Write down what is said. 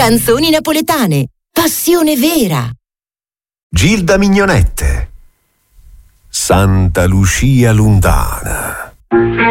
Canzoni napoletane. Passione vera. Gilda Mignonette. Santa Lucia Lundana.